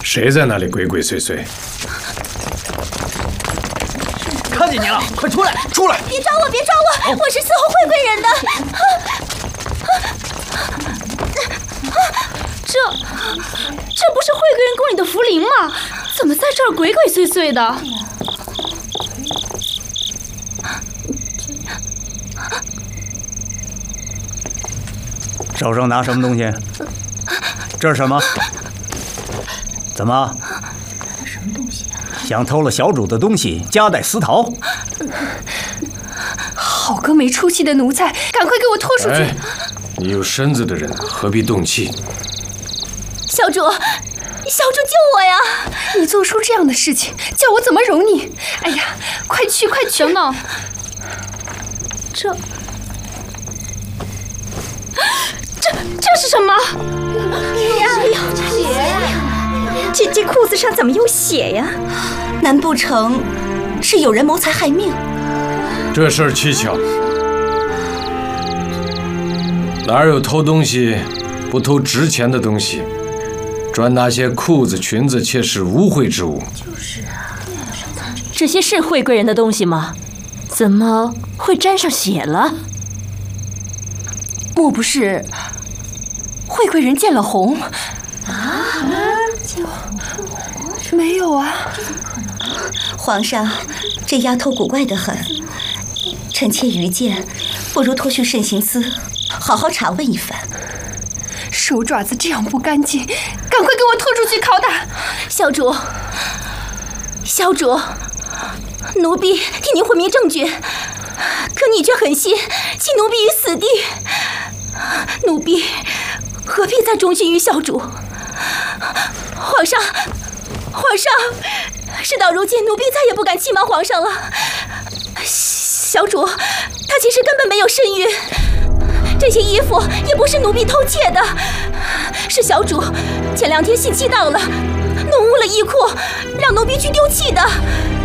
谁在那里鬼鬼祟祟？ 看见你了，快出来！出来！ 别抓我！别抓我！我是伺候惠贵人的。这不是惠贵人宫里的福临吗？怎么在这儿鬼鬼祟祟的？ 手上拿什么东西？这是什么？怎么？ 什么东西啊？ 想偷了小主的东西，夹带私逃？ 好个没出息的奴才！赶快给我拖出去！ 哎，你有身子的人何必动气？ 小主，小主救我呀！你做出这样的事情，叫我怎么容你？哎呀，快去快去！等等，这是什么？ 血呀！这裤子上怎么有血呀？难不成是有人谋财害命？ 这事儿蹊跷，哪有偷东西不偷值钱的东西？专拿些裤子、裙子，却是污秽之物。 就是啊， 这些是惠贵人的东西吗？怎么会沾上血了？莫不是惠贵人见了红？没有啊！ 皇上，这丫头古怪得很。臣妾愚见，不如脱去慎刑司，好好查问一番。 手爪子这样不干净，赶快给我拖出去拷打！小主，奴婢替您毁灭证据，可你却狠心弃奴婢于死地，奴婢何必再忠心于小主？皇上，事到如今，奴婢再也不敢欺瞒皇上了。小主，他其实根本没有身孕，这些衣服也不是奴婢偷窃的，是小主前2天信息到了，弄污了衣裤，让奴婢去丢弃的。